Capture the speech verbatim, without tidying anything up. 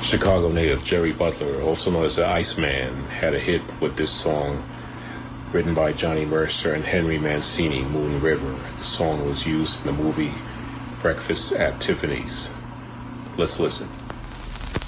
Chicago native Jerry Butler, also known as the Iceman, had a hit with this song written by Johnny Mercer and Henry Mancini, Moon River. The song was used in the movie Breakfast at Tiffany's. Let's listen.